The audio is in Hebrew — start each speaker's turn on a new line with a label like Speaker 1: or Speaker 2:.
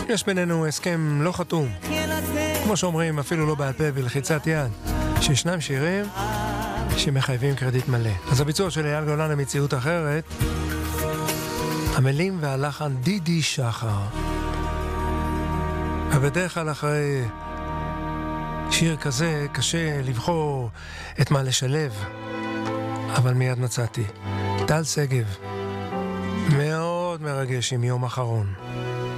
Speaker 1: יש בינינו הסכם לא חתום, כמו שאומרים, אפילו לא בעל פה בלחיצת יד, שישנם שירים שמחייבים קרדיט מלא. אז הביצוע של אייל גולן למציאות אחרת, המילים והלחן דידי שחר. ובדרך כלל אחרי שיר כזה קשה לבחור את מה לשלב, אבל מיד מצאתי. טל סגב, מאוד מרגש עם יום אחרון.